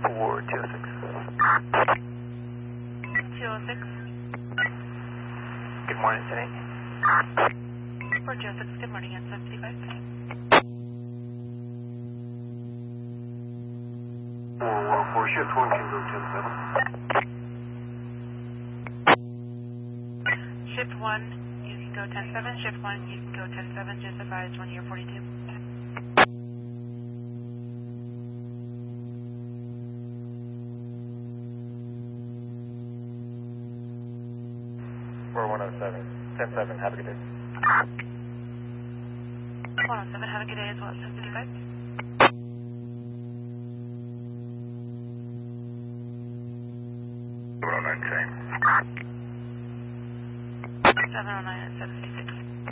4206. 206. Good morning, today. 4206, good morning, at 75. 414, shift 1 can go 10-7. Shift 1, you can go 10-7. Shift 1, you can go 10-7. Just advise when you're 42. 4107, 10-7, have a good day. 107, have a good day as well, 75. 709, same. 709 at 756.